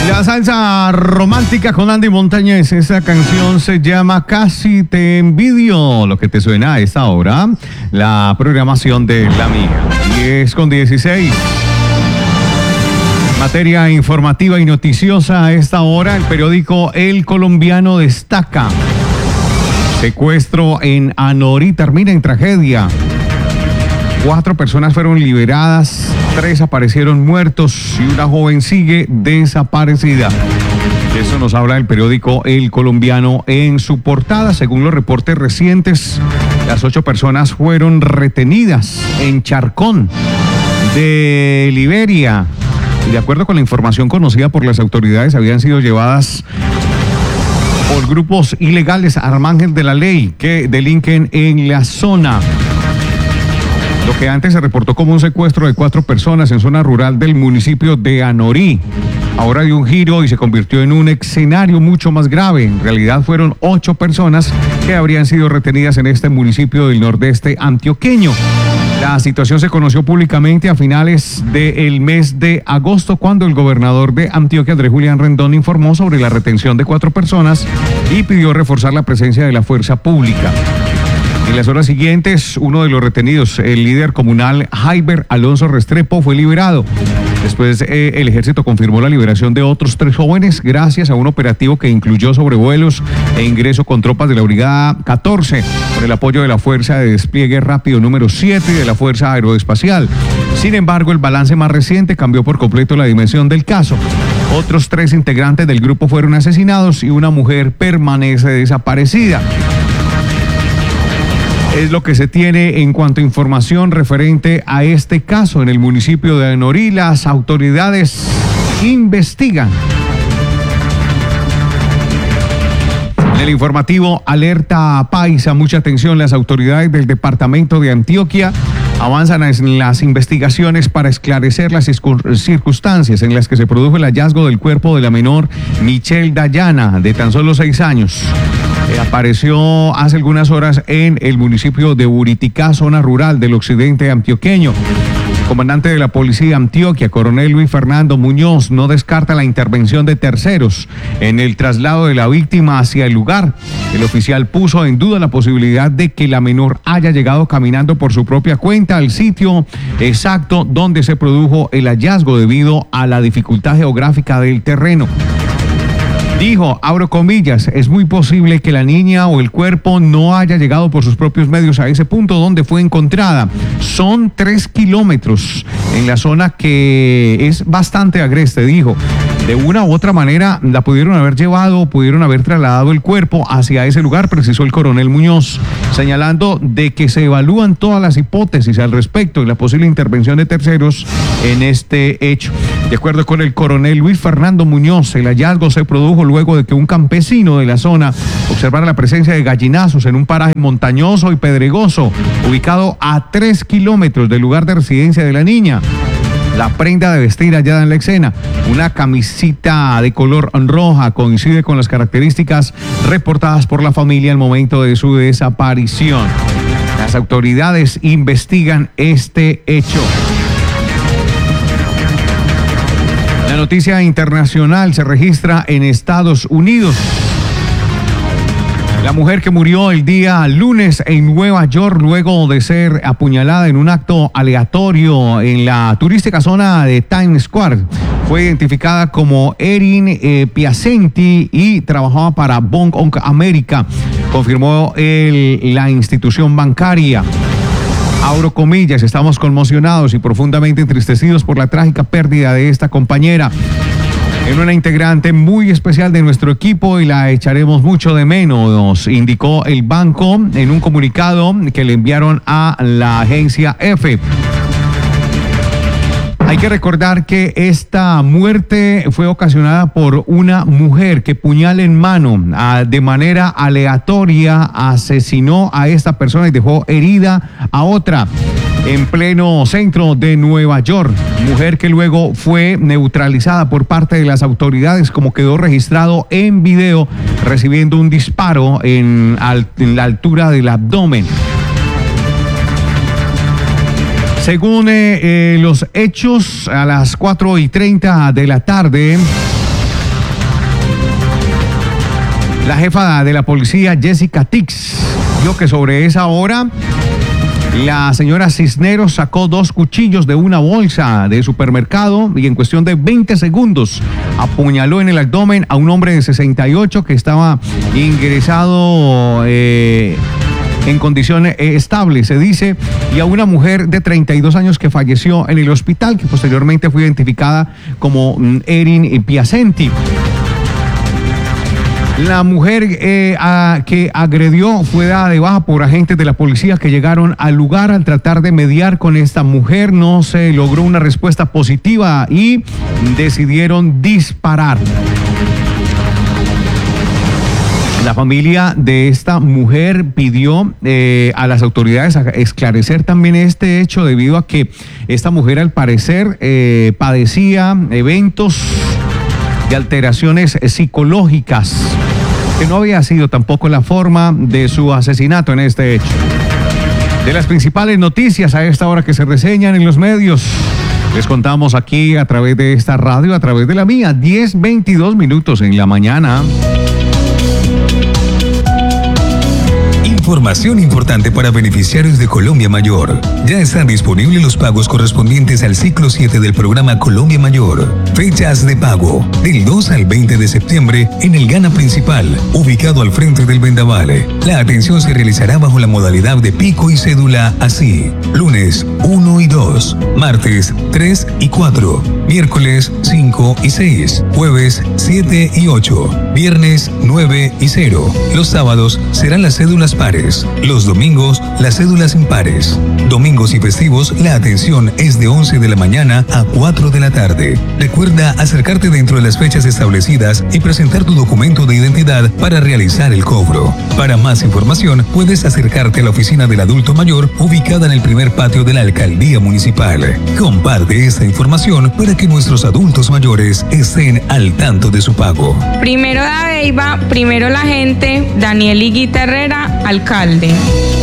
La salsa romántica con Andy Montañez. Esa canción se llama Casi te envidio. Lo que te suena a esta hora, la programación de La Mía. 10:16. Materia informativa y noticiosa a esta hora. El periódico El Colombiano destaca: secuestro en Anorí termina en tragedia. 4 personas fueron liberadas, 3 aparecieron muertos y una joven sigue desaparecida. Eso nos habla el periódico El Colombiano en su portada. Según los reportes recientes, las 8 personas fueron retenidas en Charcón de Liberia. Y de acuerdo con la información conocida por las autoridades, habían sido llevadas por grupos ilegales al margen de la ley que delinquen en la zona. Lo que antes se reportó como un secuestro de 4 personas en zona rural del municipio de Anorí, ahora dio un giro y se convirtió en un escenario mucho más grave. En realidad fueron 8 personas que habrían sido retenidas en este municipio del nordeste antioqueño. La situación se conoció públicamente a finales del mes de agosto, cuando el gobernador de Antioquia, Andrés Julián Rendón, informó sobre la retención de 4 personas y pidió reforzar la presencia de la fuerza pública. En las horas siguientes, uno de los retenidos, el líder comunal Jaiber Alonso Restrepo, fue liberado. Después, el ejército confirmó la liberación de otros 3 jóvenes gracias a un operativo que incluyó sobrevuelos e ingreso con tropas de la Brigada 14, con el apoyo de la Fuerza de Despliegue Rápido número 7 y de la Fuerza Aeroespacial. Sin embargo, el balance más reciente cambió por completo la dimensión del caso. Otros 3 integrantes del grupo fueron asesinados y una mujer permanece desaparecida. Es lo que se tiene en cuanto a información referente a este caso en el municipio de Anorí. Las autoridades investigan. En el informativo Alerta Paisa, mucha atención, las autoridades del departamento de Antioquia avanzan en las investigaciones para esclarecer las circunstancias en las que se produjo el hallazgo del cuerpo de la menor Michelle Dayana, de tan solo 6 años. Apareció hace algunas horas en el municipio de Buriticá, zona rural del occidente antioqueño. El comandante de la policía de Antioquia, coronel Luis Fernando Muñoz, no descarta la intervención de terceros en el traslado de la víctima hacia el lugar. El oficial puso en duda la posibilidad de que la menor haya llegado caminando por su propia cuenta al sitio exacto donde se produjo el hallazgo debido a la dificultad geográfica del terreno. Dijo, abro comillas, es muy posible que la niña o el cuerpo no haya llegado por sus propios medios a ese punto donde fue encontrada. Son 3 kilómetros en la zona que es bastante agreste, dijo. De una u otra manera la pudieron haber llevado, pudieron haber trasladado el cuerpo hacia ese lugar, precisó el coronel Muñoz, señalando de que se evalúan todas las hipótesis al respecto y la posible intervención de terceros en este hecho. De acuerdo con el coronel Luis Fernando Muñoz, el hallazgo se produjo luego de que un campesino de la zona observara la presencia de gallinazos en un paraje montañoso y pedregoso, ubicado a 3 kilómetros del lugar de residencia de la niña. La prenda de vestir hallada en la escena, una camisita de color roja, coincide con las características reportadas por la familia al momento de su desaparición. Las autoridades investigan este hecho. La noticia internacional se registra en Estados Unidos. La mujer que murió el día lunes en Nueva York luego de ser apuñalada en un acto aleatorio en la turística zona de Times Square fue identificada como Erin Piacenti y trabajaba para Bank of America, confirmó la institución bancaria. Abro comillas, estamos conmocionados y profundamente entristecidos por la trágica pérdida de esta compañera. Es una integrante muy especial de nuestro equipo y la echaremos mucho de menos, indicó el banco en un comunicado que le enviaron a la agencia EFE. Hay que recordar que esta muerte fue ocasionada por una mujer que, puñal en mano, de manera aleatoria asesinó a esta persona y dejó herida a otra en pleno centro de Nueva York. Mujer que luego fue neutralizada por parte de las autoridades, como quedó registrado en video, recibiendo un disparo en la altura del abdomen. Según los hechos, a las 4:30 de la tarde, La jefa de la policía, Jessica Tix, dijo que sobre esa hora la señora Cisneros sacó 2 cuchillos de una bolsa de supermercado y en cuestión de 20 segundos apuñaló en el abdomen a un hombre de 68 que estaba ingresado en condiciones estables, se dice, y a una mujer de 32 años que falleció en el hospital, que posteriormente fue identificada como Erin Piacenti. La mujer que agredió fue dada de baja por agentes de la policía que llegaron al lugar. Al tratar de mediar con esta mujer no se logró una respuesta positiva y decidieron disparar. La familia de esta mujer pidió a las autoridades esclarecer también este hecho debido a que esta mujer al parecer padecía eventos de alteraciones psicológicas, que no había sido tampoco la forma de su asesinato en este hecho. De las principales noticias a esta hora que se reseñan en los medios, les contamos aquí a través de esta radio, a través de la mía, 10:22 en la mañana. Información importante para beneficiarios de Colombia Mayor. Ya están disponibles los pagos correspondientes al ciclo 7 del programa Colombia Mayor. Fechas de pago: del 2 al 20 de septiembre en el Gana Principal, ubicado al frente del Vendaval. La atención se realizará bajo la modalidad de pico y cédula así: lunes 1 y 2, martes 3 y 4, miércoles 5 y 6, jueves 7 y 8, viernes 9 y 0. Los sábados serán las cédulas pares. Los domingos, las cédulas impares. Domingos y festivos, la atención es de 11 de la mañana a 4 de la tarde. Recuerda acercarte dentro de las fechas establecidas y presentar tu documento de identidad para realizar el cobro. Para más información, puedes acercarte a la oficina del adulto mayor ubicada en el primer patio de la alcaldía municipal. Comparte esta información para que nuestros adultos mayores estén al tanto de su pago. Primero Dabeiba, primero la gente, Daniel Higuita Herrera, alcalde.